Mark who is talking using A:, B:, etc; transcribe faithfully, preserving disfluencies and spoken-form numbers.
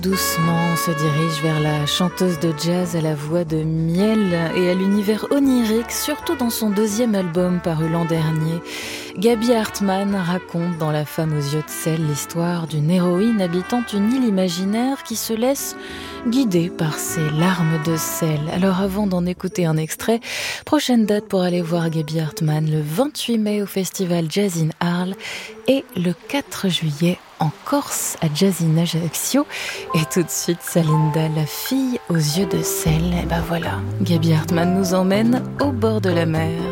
A: Doucement, on se dirige vers la chanteuse de jazz à la voix de miel et à l'univers onirique, surtout dans son deuxième album paru l'an dernier. Gaby Hartmann raconte dans La femme aux yeux de sel l'histoire d'une héroïne habitant une île imaginaire qui se laisse guider par ses larmes de sel. Alors avant d'en écouter un extrait, prochaine date pour aller voir Gaby Hartmann le vingt-huit mai au festival Jazz in Arles et le quatre juillet en Corse à Jazz in Ajaccio. Et tout de suite, Salinda, la fille aux yeux de sel. Et ben voilà, Gaby Hartmann nous emmène au bord de la mer.